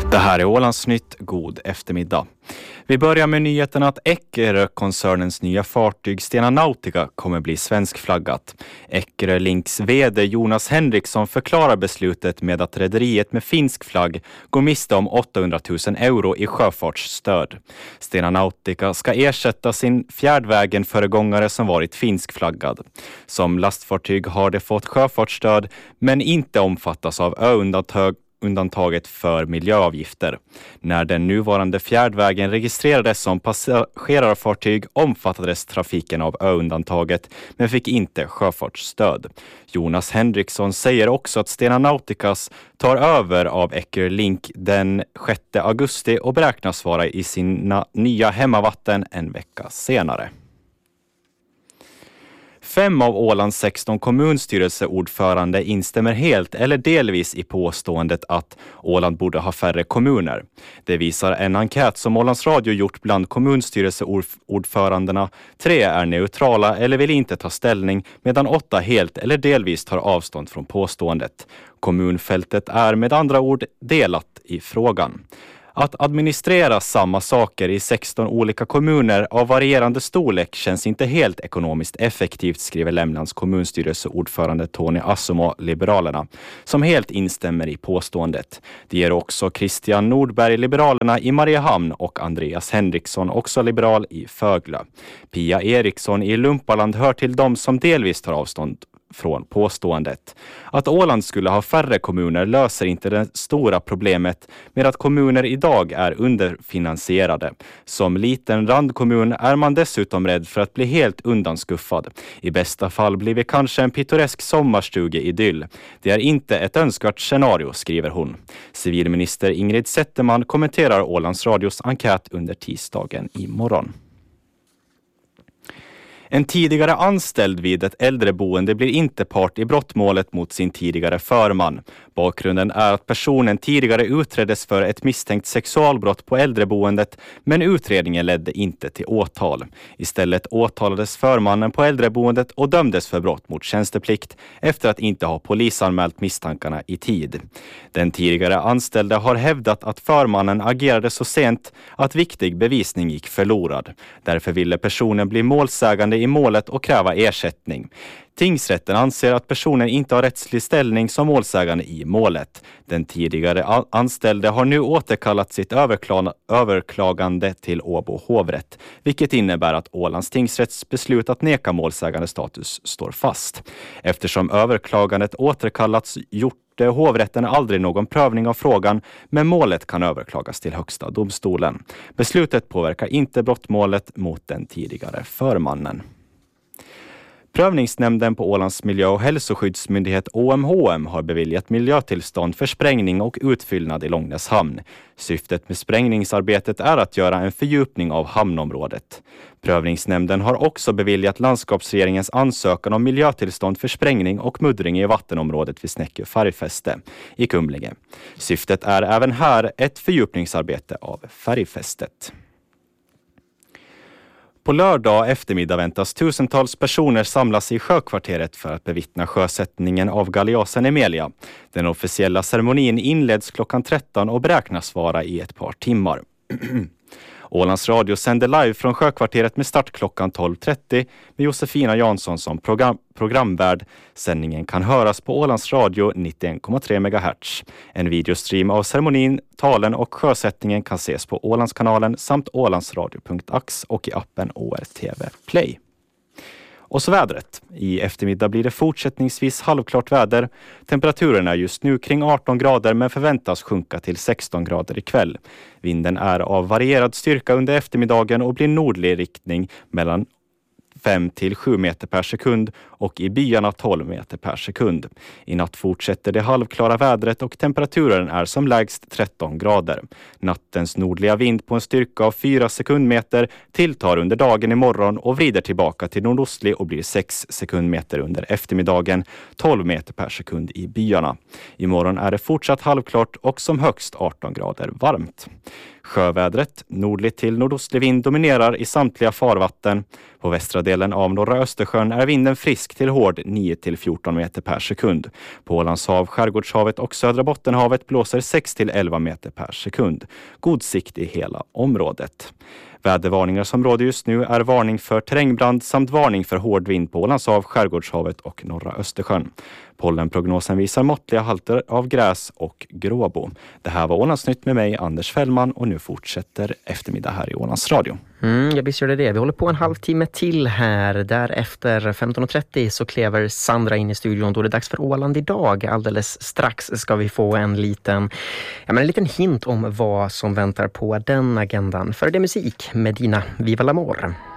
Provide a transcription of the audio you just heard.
Det här är Ålandsnytt. God eftermiddag. Vi börjar med nyheten att Eckerö-koncernens nya fartyg Stena Nautica kommer bli svenskflaggat. Eckerö Links vd Jonas Henriksson förklarar beslutet med att rederiet med finsk flagg går miste om 800 000 euro i sjöfartsstöd. Stena Nautica ska ersätta sin fjärdvägen-föregångare som varit finskflaggad. Som lastfartyg har det fått sjöfartsstöd men inte omfattas av undantaget för miljöavgifter. När den nuvarande fjärdvägen registrerades som passagerarfartyg omfattades trafiken av undantaget men fick inte sjöfartsstöd. Jonas Henriksson säger också att Stena Nauticas tar över av Eckerö Link den 6 augusti och beräknas vara i sina nya hemmavatten en vecka senare. 5 av Ålands 16 kommunstyrelseordförande instämmer helt eller delvis i påståendet att Åland borde ha färre kommuner. Det visar en enkät som Ålands Radio gjort bland kommunstyrelseordförandena. 3 är neutrala eller vill inte ta ställning medan 8 helt eller delvis tar avstånd från påståendet. Kommunfältet är med andra ord delat i frågan. Att administrera samma saker i 16 olika kommuner av varierande storlek känns inte helt ekonomiskt effektivt, skriver Lämlands kommunstyrelseordförande Tony Assomo, Liberalerna, som helt instämmer i påståendet. Det ger också Christian Nordberg, Liberalerna i Mariehamn, och Andreas Henriksson, också liberal, i Föglö. Pia Eriksson i Lumpaland hör till dem som delvis tar avstånd från påståendet. Att Åland skulle ha färre kommuner löser inte det stora problemet med att kommuner idag är underfinansierade. Som liten randkommun är man dessutom rädd för att bli helt undanskuffad. I bästa fall blir vi kanske en pittoresk sommarstuge-idyll. Det är inte ett önskvärt scenario, skriver hon. Civilminister Ingrid Zetterman kommenterar Ålands Radios enkät under tisdagen imorgon. En tidigare anställd vid ett äldreboende blir inte part i brottmålet mot sin tidigare förman. Bakgrunden är att personen tidigare utreddes för ett misstänkt sexualbrott på äldreboendet, men utredningen ledde inte till åtal. Istället åtalades förmannen på äldreboendet och dömdes för brott mot tjänsteplikt efter att inte ha polisanmält misstankarna i tid. Den tidigare anställda har hävdat att förmannen agerade så sent att viktig bevisning gick förlorad. Därför ville personen bli målsägande i målet och kräva ersättning. Tingsrätten anser att personen inte har rättslig ställning som målsägande i målet. Den tidigare anställde har nu återkallat sitt överklagande till Åbo hovrätt, vilket innebär att Ålands tingsrätts beslut att neka målsägande status står fast. Eftersom överklagandet återkallats gjorde hovrätten aldrig någon prövning av frågan, men målet kan överklagas till högsta domstolen. Beslutet påverkar inte brottmålet mot den tidigare förmannen. Prövningsnämnden på Ålands miljö- och hälsoskyddsmyndighet OMHM har beviljat miljötillstånd för sprängning och utfyllnad i Långnäshamn. Syftet med sprängningsarbetet är att göra en fördjupning av hamnområdet. Prövningsnämnden har också beviljat landskapsregeringens ansökan om miljötillstånd för sprängning och muddring i vattenområdet vid Snäckö färgfäste i Kumlinge. Syftet är även här ett fördjupningsarbete av färgfästet. På lördag eftermiddag väntas tusentals personer samlas i sjökvarteret för att bevittna sjösättningen av galiosen Emelia. Den officiella ceremonin inleds klockan 13 och beräknas vara i ett par timmar. Ålands Radio sänder live från sjökvarteret med start klockan 12.30 med Josefina Jansson som programvärd. Sändningen kan höras på Ålands Radio 91,3 MHz. En videostream av ceremonin, talen och sjösättningen kan ses på Ålandskanalen samt ålandsradio.ax och i appen ORTV Play. Och så vädret. I eftermiddag blir det fortsättningsvis halvklart väder. Temperaturen är just nu kring 18 grader men förväntas sjunka till 16 grader ikväll. Vinden är av varierad styrka under eftermiddagen och blir nordlig riktning mellan 5 till 7 meter per sekund och i byarna 12 meter per sekund. I natt fortsätter det halvklara vädret och temperaturen är som lägst 13 grader. Nattens nordliga vind på en styrka av 4 sekundmeter tilltar under dagen imorgon och vrider tillbaka till nordostlig och blir 6 sekundmeter under eftermiddagen, 12 meter per sekund i byarna. Imorgon är det fortsatt halvklart och som högst 18 grader varmt. Sjövädret, nordlig till nordostlig vind, dominerar i samtliga farvatten. På västra delen av norra Östersjön är vinden frisk till hård 9-14 meter per sekund. På Ålands hav, Skärgårdshavet och södra Bottenhavet blåser 6-11 meter per sekund. God sikt i hela området. Vädervarningar som råder just nu är varning för terrängbrand samt varning för hård vind på Ålands hav, Skärgårdshavet och norra Östersjön. Pollenprognosen visar måttliga halter av gräs och gråbo. Det här var Ålandsnytt med mig, Anders Fällman, och nu fortsätter eftermiddag här i Ålands radio. Jag visste det. Vi håller på en halvtimme till här. Därefter 15.30 så klever Sandra in i studion. Då är det dags för Åland idag. Alldeles strax ska vi få en liten hint om vad som väntar på den agendan. För det är musik med Dina Viva l'amor.